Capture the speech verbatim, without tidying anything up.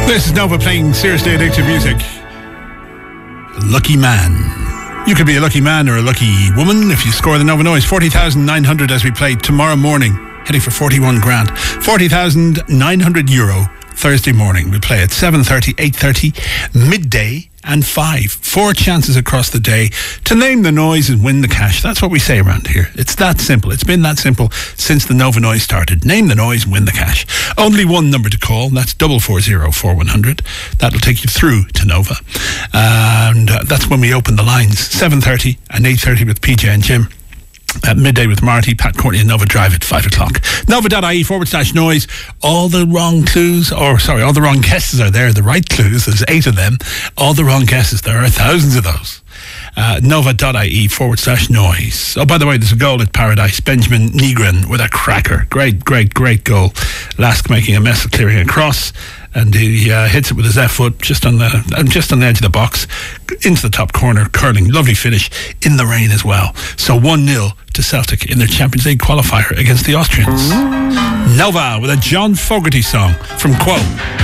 This is Nova playing seriously addictive music. Lucky Man. You could be a lucky man or a lucky woman if you score the Nova Noise. forty thousand nine hundred as we play tomorrow morning. Heading for forty-one grand. forty thousand nine hundred euro Thursday morning. We'll play at seven thirty, eight thirty, midday and five. Four chances across the day to name the noise and win the cash. That's what we say around here. It's that simple. It's been that simple since the Nova Noise started. Name the noise and win the cash. Only one number to call, and that's double four zero four one hundred. That'll take you through to Nova. And uh, that's when we open the lines. seven thirty and eight thirty with P J and Jim. At midday with Marty, Pat Courtney and Nova Drive at five o'clock. Nova.ie forward slash noise. All the wrong clues, or sorry, all the wrong guesses are there. The right clues, there's eight of them. All the wrong guesses, there are thousands of those. Uh, Nova.ie forward slash noise. Oh, by the way, there's a goal at Paradise. Benjamin Negrin with a cracker. Great, great, great goal. Lask making a mess of clearing across. And he uh, hits it with his left foot just on the just on the edge of the box, into the top corner, curling. Lovely finish in the rain as well. So one nil to Celtic in their Champions League qualifier against the Austrians. Nova with a John Fogerty song from Quo.